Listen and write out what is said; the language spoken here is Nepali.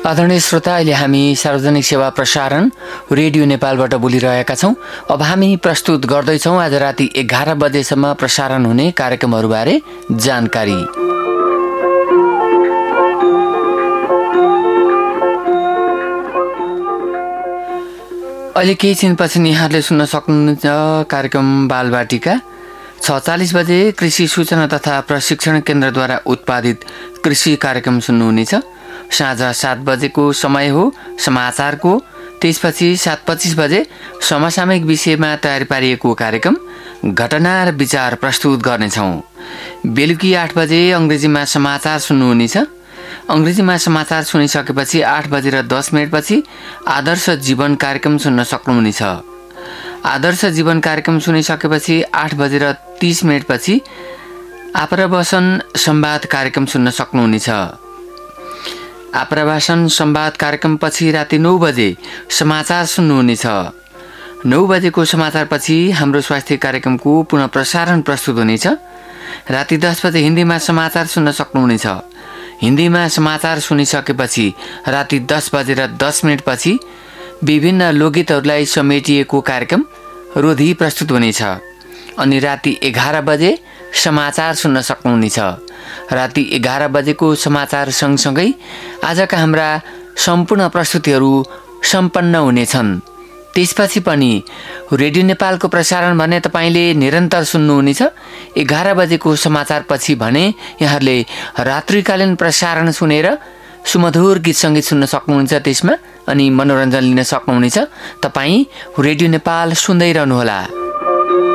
आदरणीय श्रोता, अहिले हामी सार्वजनिक सेवा प्रसारण रेडियो नेपालबाट बोलिरहेका छौँ। अब हामी प्रस्तुत गर्दैछौँ आज राति 11 बजेसम्म प्रसारण हुने कार्यक्रमहरूबारे जानकारी। अहिले केही छिनपछि यहाँहरूले सुन्न सक्नुहुन्छ कार्यक्रम बालबाटिका। 6:40 बजे कृषि सूचना तथा प्रशिक्षण केन्द्रद्वारा उत्पादित कृषि कार्यक्रम सुन्नुहुनेछ। साँझ 7 बजेको समय हो समाचारको। त्यसपछि 7:25 बजे समसामयिक विषयमा तयार पारिएको कार्यक्रम घटना र विचार प्रस्तुत गर्नेछौँ। बेलुकी 8 बजे अङ्ग्रेजीमा समाचार सुन्नुहुनेछ। अङ्ग्रेजीमा समाचार सुनिसकेपछि 8 बजेर 10 मिनटपछि आदर्श जीवन कार्यक्रम सुन्न सक्नुहुनेछ। आदर्श जीवन कार्यक्रम सुनिसकेपछि 8 बजेर 30 मिनटपछि आप्रवासन संवाद कार्यक्रम सुन्न सक्नुहुनेछ। आप्रवासन संवाद कार्यक्रमपछि राति 9 बजे समाचार सुन्नुहुनेछ। 9 बजेको समाचारपछि हाम्रो स्वास्थ्य कार्यक्रमको पुनः प्रसारण प्रस्तुत हुनेछ। राति 10 बजे हिन्दीमा समाचार सुन्न सक्नुहुनेछ। हिन्दीमा समाचार सुनिसकेपछि राति 10 बजेर 10 मिनटपछि विभिन्न लोकगीतहरूलाई समेटिएको कार्यक्रम रोधी प्रस्तुत हुनेछ। अनि राति 11 बजे समाचार सुन्न सक्नुहुनेछ। राति 11 बजेको समाचार सँगसँगै आजका हाम्रा सम्पूर्ण प्रस्तुतिहरू सम्पन्न हुनेछन्। त्यसपछि पनि रेडियो नेपालको प्रसारण भने तपाईँले निरन्तर सुन्नुहुनेछ। 11 बजेको समाचारपछि भने यहाँहरूले रात्रिकालीन प्रसारण सुनेर सुमधुर गीत सङ्गीत सुन्न सक्नुहुन्छ त्यसमा, अनि मनोरञ्जन लिन सक्नुहुनेछ। तपाईँ रेडियो नेपाल सुन्दै रहनुहोला।